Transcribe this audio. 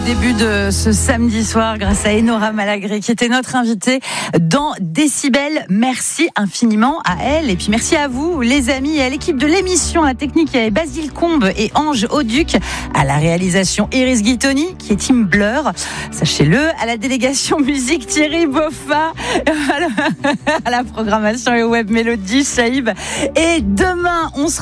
Début de ce samedi soir grâce à Enora Malagré qui était notre invitée dans Décibel. Merci infiniment à elle et puis merci à vous les amis et à l'équipe de l'émission. À la technique, il y avait Basile Combe et Ange Auduc. À la réalisation, Iris Guitoni qui est Team Blur, sachez-le. À la délégation musique, Thierry Boffa. À la programmation et web Mélodie Chaïb. Et demain, on se